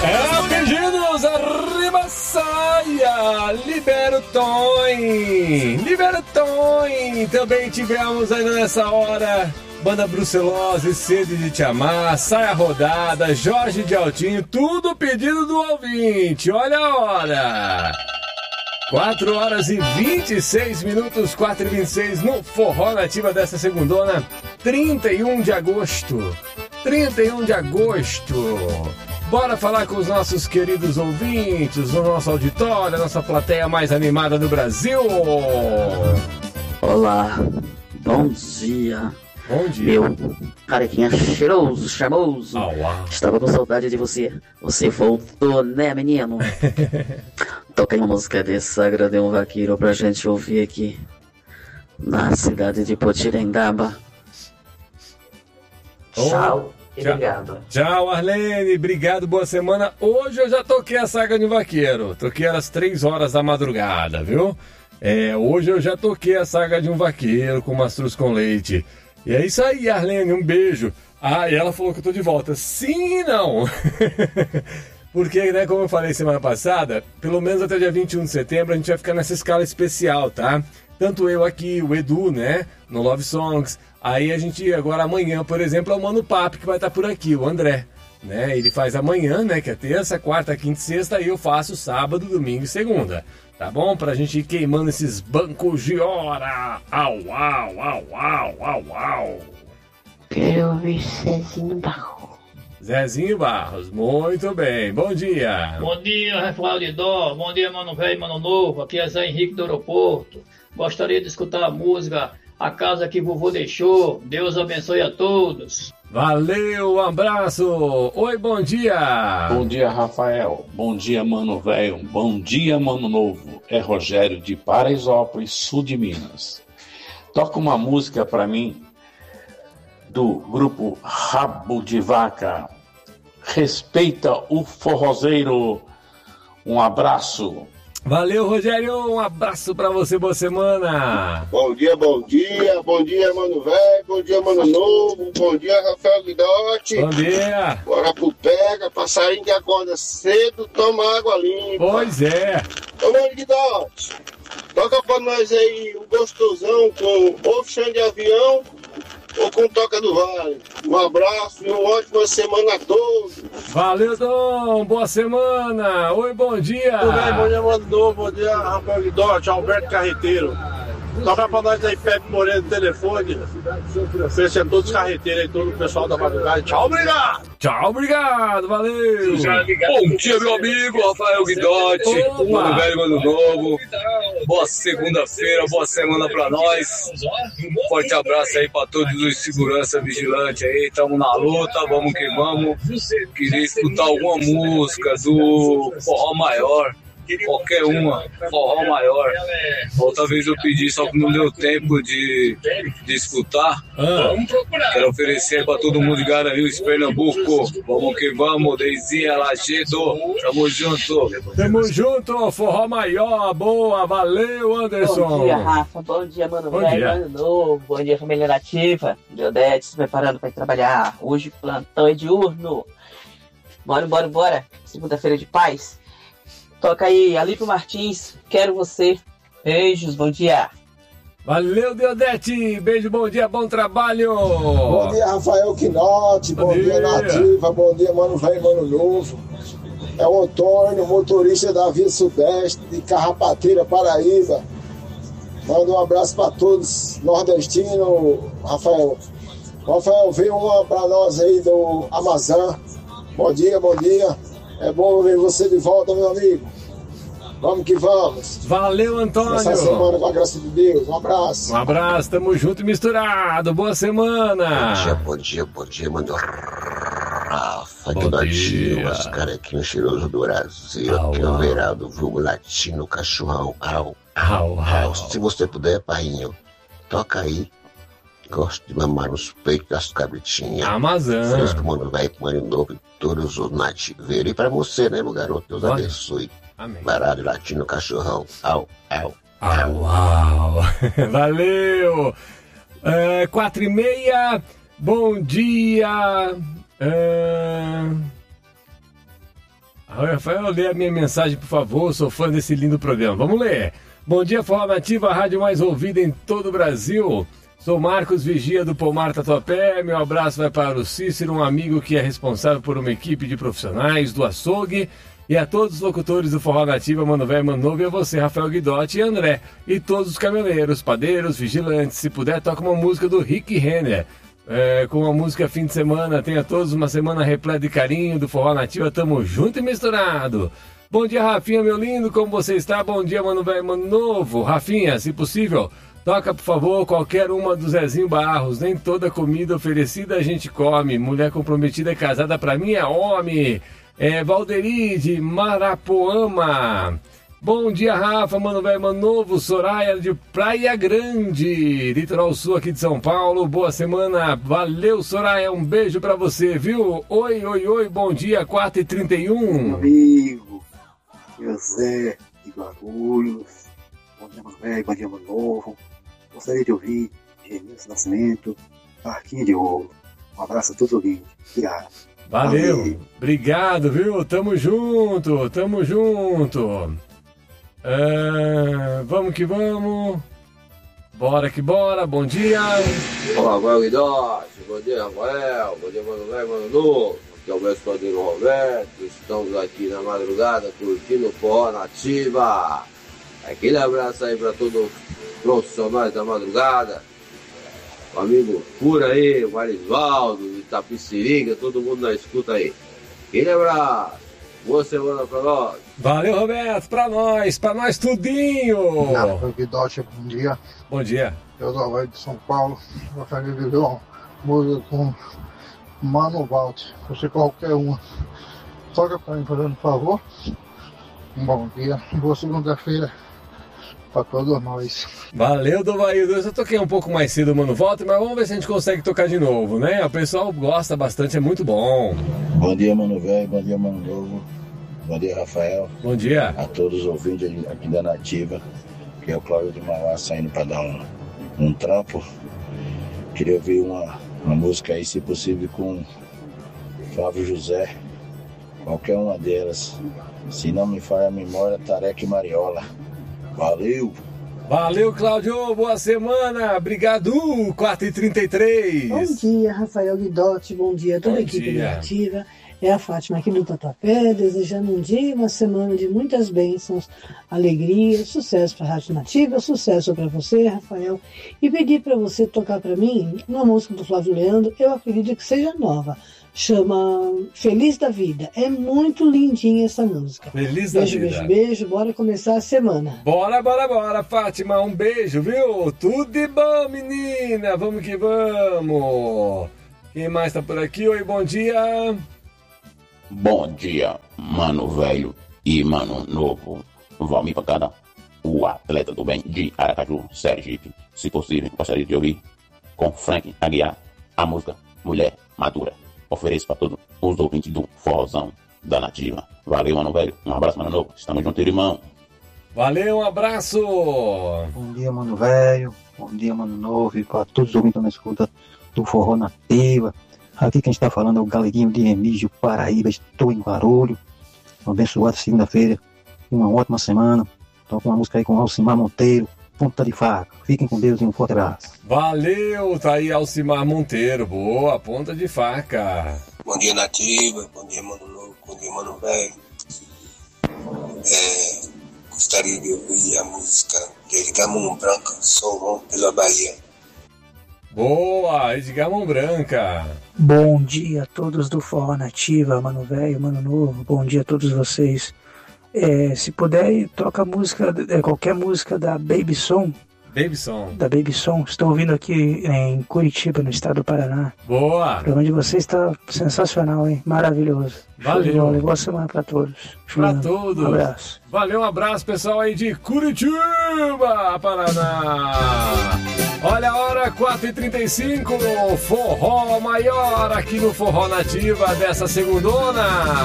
Pedidos, arriba saia, libera o Tom. Também tivemos ainda nessa hora Banda Brucelose, Sede de Te Amar, Saia Rodada, Jorge de Altinho, tudo pedido do ouvinte. Olha a hora. 4 horas e 26 minutos, 4h26 no Forró Nativa dessa segundona, 31 de agosto. Bora falar com os nossos queridos ouvintes, o nosso auditório, a nossa plateia mais animada do Brasil. Olá, bom dia. Bom dia. Meu carequinha cheiroso, charmoso. Estava com saudade de você. Você voltou, né, menino? Toca uma música de Sagra de um Vaqueiro pra gente ouvir aqui na cidade de Potirendaba. Tchau e obrigado. Tchau, Arlene. Obrigado, boa semana. Hoje eu já toquei a Saga de um Vaqueiro. Toquei às 3 horas da madrugada, viu? Hoje eu já toquei a Saga de um Vaqueiro com mastruz com leite. E é isso aí, Arlene, um beijo. E ela falou que eu tô de volta. Sim e não. Porque, né, como eu falei semana passada, pelo menos até dia 21 de setembro a gente vai ficar nessa escala especial, tá? Tanto eu aqui, o Edu, né, no Love Songs. Aí a gente, agora amanhã, por exemplo, é o Mano Papo que vai estar por aqui, o André. Né? Ele faz amanhã, né, que é terça, quarta, quinta e sexta, e eu faço sábado, domingo e segunda. Tá bom? Pra gente ir queimando esses bancos de hora. Au. Quero ouvir Zezinho Barros. Zezinho Barros, muito bem. Bom dia. Bom dia, Rafael de Dó. Bom dia, mano velho, mano novo. Aqui é Zé Henrique do Aeroporto. Gostaria de escutar a música A Casa que Vovô Deixou. Deus abençoe a todos. Valeu, um abraço. Oi, bom dia. Bom dia, Rafael. Bom dia, mano velho. Bom dia, mano novo. É Rogério de Paraisópolis, sul de Minas. Toca uma música pra mim do grupo Rabo de Vaca. Respeita o forrozeiro. Um abraço. Valeu, Rogério, um abraço pra você, boa semana. Bom dia, mano velho, bom dia, mano novo, bom dia, Rafael Guidotti. Bom dia. Bora pro pega, passarinho que acorda cedo, toma água limpa. Pois é. Ô, mano Guidotti, toca pra nós aí o gostosão com ovo chão de avião ou com toca do vale. Um abraço e uma ótima semana a todos. Valeu, Dom, boa semana. Oi, bom dia. Tudo bem, bom dia, mano novo, bom dia, Rafael Guidotti, Alberto Carreteiro. Toca pra nós aí, Pepe Moreno, telefone. Fecha a todos os carreteiros aí, todo o pessoal da madrugada. Tchau, obrigado! Tchau, obrigado, valeu! Bom dia, meu amigo Rafael Guidotti, mano velho, mano novo. Boa segunda-feira, boa semana pra nós. Forte abraço aí pra todos os segurança vigilantes aí. Tamo na luta, vamos que vamos. Queria escutar alguma música do Forró Maior. Qualquer uma, Forró Maior. Outra vez eu pedi, só que não deu tempo de escutar. Quero oferecer pra todo mundo de Garanhuns, Pernambuco. Vamos que vamos, Deizinha, Lajedo. Tamo junto. Tamo junto, Forró Maior. Boa, valeu, Anderson. Bom dia, Rafa. Bom dia, mano velho, mano novo. Bom dia, família nativa. Deodete se preparando pra ir trabalhar. Hoje plantão é diurno. Bora. Segunda-feira de paz. Toca aí, Alípio Martins, quero você. Beijos, bom dia. Valeu, Deodete. Beijo, bom dia, bom trabalho. Bom dia, Rafael Quinote. Bom dia, Nativa. Bom dia, mano velho, mano novo. É o Antônio, motorista da Via Sudeste, de Carrapateira, Paraíba. Manda um abraço para todos nordestinos, Rafael. Rafael, vem uma para nós aí do Amazon. Bom dia. É bom ver você de volta, meu amigo. Vamos que vamos. Valeu, Antônio. Essa semana, com a graça de Deus. Um abraço. Um abraço, tamo junto e misturado. Boa semana. Bom dia, mano. Rafa do Latino, as carequinhas cheirosos do Brasil. Aqui é o Veraldo, vulgo latino, cachorrão. Au. Se você puder, parrinho, toca aí. Gosto de mamar nos peitos das cabritinhas. Amazon. Fresco, mano, vai com mano novo e todos os nativeiros. E pra você, né, meu garoto? Deus abençoe. Amém. Baralho latino, cachorrão. Au. Valeu. 4h30. Bom dia. Rafael, lê a minha mensagem, por favor. Sou fã desse lindo programa. Vamos ler. Bom dia, Forró Nativa, a rádio mais ouvida em todo o Brasil. Sou Marcos Vigia do Pomar Tatuapé. Meu abraço vai para o Cícero, um amigo que é responsável por uma equipe de profissionais do açougue. E a todos os locutores do Forró Nativa, Mano Velho, Mano Novo, e a você, Rafael Guidotti e André. E todos os caminhoneiros, padeiros, vigilantes. Se puder, toca uma música do Rick Renner. Com a música Fim de Semana. Tenha todos uma semana repleta de carinho do Forró Nativa. Tamo junto e misturado. Bom dia, Rafinha, meu lindo. Como você está? Bom dia, Mano Velho, Mano Novo. Rafinha, se possível, toca, por favor, qualquer uma do Zezinho Barros. Nem toda comida oferecida a gente come. Mulher comprometida e casada pra mim é homem. Valderi de Marapoama. Bom dia, Rafa, Mano Velho, Mano Novo. Soraya de Praia Grande, litoral sul aqui de São Paulo. Boa semana. Valeu, Soraya. Um beijo pra você, viu? Oi. Bom dia, 4h31. Meu amigo, José de Guarulhos. Bom dia, Mano Velho. Bom dia, Mano Novo. Gostaria de ouvir Genilson Nascimento, Barquinha de Ouro. Um abraço a todos os ouvintes. Obrigado. Valeu. Obrigado, viu? Tamo junto. Vamos que vamos. Bora que bora. Bom dia. Olá, Rafael Guidotti. Bom dia, Rafael. Bom dia, Mano Velho, Mano Novo. Aqui é o meu escudeiro Roberto. Estamos aqui na madrugada curtindo o Forró Nativa. Aquele abraço aí para todos os profissionais da madrugada. O amigo Cura aí, o Marisvaldo, Itapiciriga, todo mundo na escuta aí. Aquele abraço. Boa semana pra nós. Valeu, Roberto. Pra nós tudinho. Rafael Guidotti, bom dia. Bom dia. Eu do Havaí de São Paulo. Gostaria de ver uma música com Mano Walter. Você qualquer uma. Toca pra mim, fazendo favor. Um bom dia. Boa segunda-feira pra todos nós. Valeu, Dovaildo. Eu só toquei um pouco mais cedo, Mano Walter, mas vamos ver se a gente consegue tocar de novo, né? O pessoal gosta bastante, é muito bom. Bom dia, Mano Velho. Bom dia, Mano Novo. Bom dia, Rafael. Bom dia. A todos os ouvintes aqui da Nativa, que é o Cláudio de Mauá saindo para dar um trampo. Queria ouvir uma música aí, se possível, com Flávio José. Qualquer uma delas. Se não me falha a memória, Tareca e Mariola. Valeu! Valeu, Cláudio! Boa semana! Obrigado! 4h33. Bom dia, Rafael Guidotti. Bom dia a toda a equipe da Nativa. É a Fátima aqui do Tatuapé, desejando um dia e uma semana de muitas bênçãos, alegria, sucesso para a Rádio Nativa, sucesso para você, Rafael. E pedir para você tocar para mim uma música do Flávio Leandro, eu acredito que seja nova. Chama Feliz da Vida. É muito lindinha essa música. Feliz da Vida. Beijo. Bora começar a semana. Bora, Fátima. Um beijo, viu? Tudo de bom, menina. Vamos que vamos. Quem mais tá por aqui? Oi, bom dia. Bom dia, Mano Velho e Mano Novo. Valmir Pancada, o atleta do bem de Aracaju, Sergipe. Se possível, gostaria de ouvir com Frank Aguiar a música Mulher Madura. Ofereço para todos os ouvintes do Forrozão da Nativa. Valeu, Mano Velho. Um abraço, Mano Novo. Estamos juntos, irmão. Valeu, um abraço. Bom dia, Mano Velho. Bom dia, Mano Novo. E para todos os ouvintes na escuta do Forró Nativa. Aqui quem está falando é o Galeguinho de Remígio, Paraíba. Estou em Barulho. Uma abençoada segunda-feira. E uma ótima semana. Toco uma música aí com Alcimar Monteiro. Ponta de Faca. Fiquem com Deus e um forte abraço. Valeu, tá aí Alcimar Monteiro. Boa, Ponta de Faca. Bom dia, Nativa. Bom dia, Mano Novo. Bom dia, Mano Velho. Gostaria de ouvir a música de Edgar Mão Branca, Sou Bom pela Bahia. Boa, Edgar Mão Branca. Bom dia a todos do Forró Nativa, Mano Velho, Mano Novo. Bom dia a todos vocês. Se puder, toca música, qualquer música da Baby Som. Baby Som. Da Baby Som. Estou ouvindo aqui em Curitiba, no estado do Paraná. Boa. O programa de vocês está sensacional, hein? Maravilhoso. Valeu. Boa semana para todos. Para todos. Um abraço. Valeu, um abraço, pessoal aí de Curitiba, Paraná. Olha a hora, 4h35, Forró Maior aqui no Forró Nativa dessa segundona.